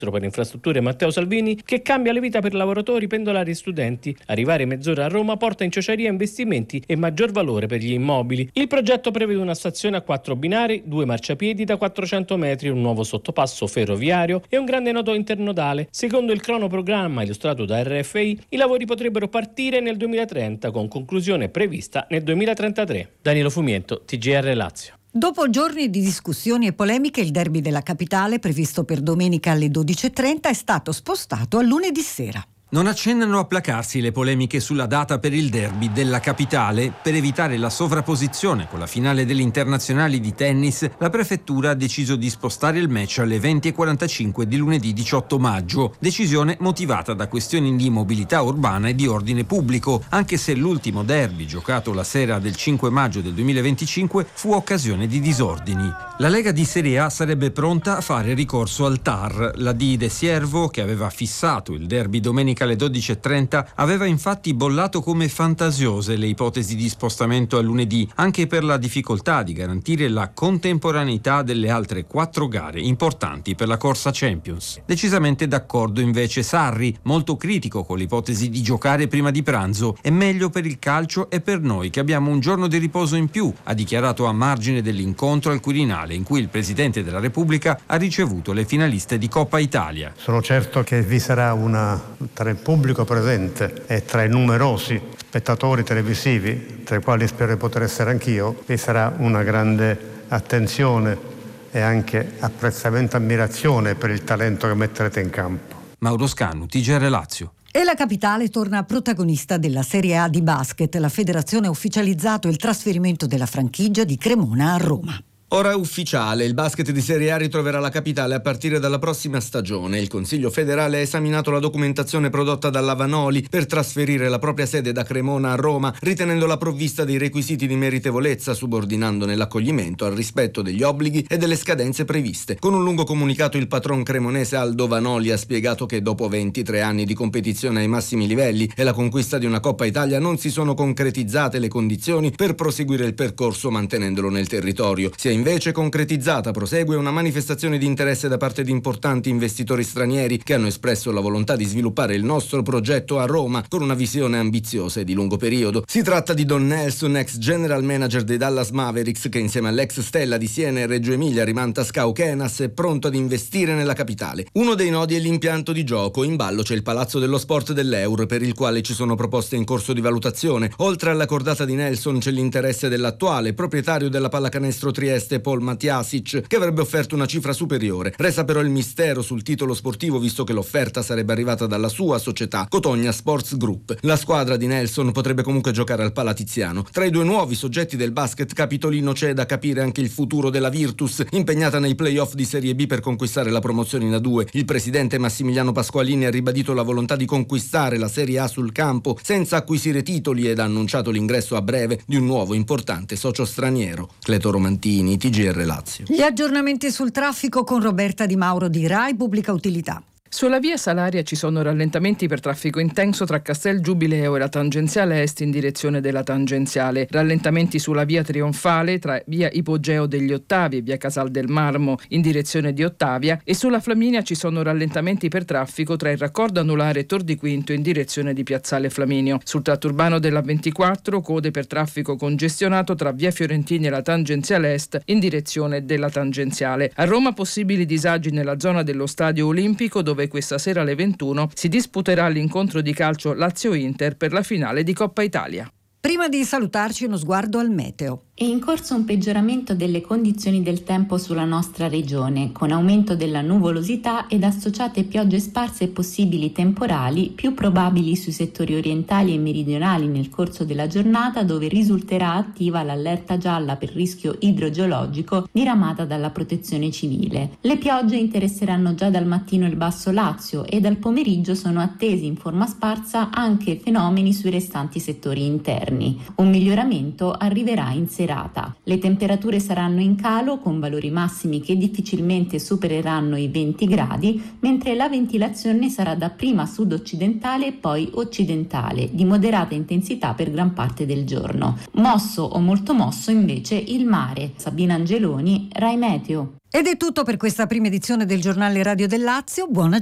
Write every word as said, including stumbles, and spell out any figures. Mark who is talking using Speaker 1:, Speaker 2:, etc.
Speaker 1: per infrastrutture Matteo Salvini, che cambia le vita per lavoratori, pendolari e studenti. Arrivare mezz'ora a Roma porta in ciociaria investimenti e maggior valore per gli immobili. Il progetto prevede una stazione a quattro binari, due marciapiedi da quattrocento metri, un nuovo sottopasso ferroviario e un grande nodo internodale. Secondo il cronoprogramma illustrato da R F I, i lavori potrebbero partire nel duemilatrenta con conclusione prevista nel duemilatrentatré. Danilo Fumiento, T G R Lazio.
Speaker 2: Dopo giorni di discussioni e polemiche, il derby della capitale, previsto per domenica alle dodici e trenta, è stato spostato a lunedì sera.
Speaker 3: Non accennano a placarsi le polemiche sulla data per il derby della capitale. Per evitare la sovrapposizione con la finale delle internazionali di tennis, la prefettura ha deciso di spostare il match alle venti e quarantacinque di lunedì diciotto maggio. Decisione motivata da questioni di mobilità urbana e di ordine pubblico, anche se l'ultimo derby, giocato la sera del cinque maggio del duemilaventicinque, fu occasione di disordini. La Lega di Serie A sarebbe pronta a fare ricorso al T A R. La D De Siervo, che aveva fissato il derby domenica alle dodici e trenta, aveva infatti bollato come fantasiose le ipotesi di spostamento a lunedì, anche per la difficoltà di garantire la contemporaneità delle altre quattro gare importanti per la corsa Champions. Decisamente d'accordo invece Sarri, molto critico con l'ipotesi di giocare prima di pranzo. È meglio per il calcio e per noi che abbiamo un giorno di riposo in più, ha dichiarato a margine dell'incontro al Quirinale, in cui il Presidente della Repubblica ha ricevuto le finaliste di Coppa Italia.
Speaker 4: Sono certo che vi sarà una tra il pubblico presente e tra i numerosi spettatori televisivi, tra i quali spero di poter essere anch'io, vi sarà una grande attenzione e anche apprezzamento e ammirazione per il talento che metterete in campo.
Speaker 3: Mauro Scanu, T G R Lazio.
Speaker 2: E la capitale torna protagonista della Serie A di basket. La federazione ha ufficializzato il trasferimento della franchigia di Cremona a Roma.
Speaker 5: Ora è ufficiale, il basket di Serie A ritroverà la capitale a partire dalla prossima stagione. Il Consiglio federale ha esaminato la documentazione prodotta dalla Vanoli per trasferire la propria sede da Cremona a Roma, ritenendola provvista dei requisiti di meritevolezza, subordinandone l'accoglimento al rispetto degli obblighi e delle scadenze previste. Con un lungo comunicato il patron cremonese Aldo Vanoli ha spiegato che dopo ventitré anni di competizione ai massimi livelli e la conquista di una Coppa Italia non si sono concretizzate le condizioni per proseguire il percorso mantenendolo nel territorio. Si è invece concretizzata, prosegue, una manifestazione di interesse da parte di importanti investitori stranieri che hanno espresso la volontà di sviluppare il nostro progetto a Roma con una visione ambiziosa e di lungo periodo. Si tratta di Don Nelson, ex general manager dei Dallas Mavericks, che insieme all'ex stella di Siena e Reggio Emilia Rimanta Skaukenas è pronto ad investire nella capitale. Uno dei nodi è l'impianto di gioco. In ballo c'è il Palazzo dello Sport dell'Eur, per il quale ci sono proposte in corso di valutazione. Oltre alla cordata di Nelson c'è l'interesse dell'attuale proprietario della Pallacanestro Trieste, Paul Matjasic, che avrebbe offerto una cifra superiore. Resta però il mistero sul titolo sportivo, visto che l'offerta sarebbe arrivata dalla sua società, Cotogna Sports Group. La squadra di Nelson potrebbe comunque giocare al Palatiziano. Tra i due nuovi soggetti del basket capitolino c'è da capire anche il futuro della Virtus, impegnata nei play-off di Serie B per conquistare la promozione in A due. Il presidente Massimiliano Pasqualini ha ribadito la volontà di conquistare la Serie A sul campo senza acquisire titoli ed ha annunciato l'ingresso a breve di un nuovo importante socio straniero. Cleto Romantini, T G R Lazio.
Speaker 2: Gli aggiornamenti sul traffico con Roberta Di Mauro di Rai Pubblica Utilità.
Speaker 6: Sulla via Salaria ci sono rallentamenti per traffico intenso tra Castel Giubileo e la tangenziale est in direzione della tangenziale. Rallentamenti sulla via Trionfale tra via Ipogeo degli Ottavi e via Casal del Marmo in direzione di Ottavia, e sulla Flaminia ci sono rallentamenti per traffico tra il raccordo anulare e Tor di Quinto in direzione di piazzale Flaminio. Sul tratto urbano della ventiquattro code per traffico congestionato tra via Fiorentini e la tangenziale est in direzione della tangenziale. A Roma possibili disagi nella zona dello Stadio Olimpico, dove questa sera alle ventuno si disputerà l'incontro di calcio Lazio-Inter per la finale di Coppa Italia.
Speaker 2: Prima di salutarci, uno sguardo al meteo.
Speaker 7: È in corso un peggioramento delle condizioni del tempo sulla nostra regione, con aumento della nuvolosità ed associate piogge sparse e possibili temporali, più probabili sui settori orientali e meridionali nel corso della giornata, dove risulterà attiva l'allerta gialla per rischio idrogeologico diramata dalla Protezione Civile. Le piogge interesseranno già dal mattino il Basso Lazio e dal pomeriggio sono attesi in forma sparsa anche fenomeni sui restanti settori interni. Un miglioramento arriverà in serata. Le temperature saranno in calo con valori massimi che difficilmente supereranno i venti gradi, mentre la ventilazione sarà dapprima sud-occidentale e poi occidentale, di moderata intensità per gran parte del giorno. Mosso o molto mosso invece il mare. Sabina Angeloni, Rai Meteo.
Speaker 2: Ed è tutto per questa prima edizione del giornale Radio del Lazio. Buona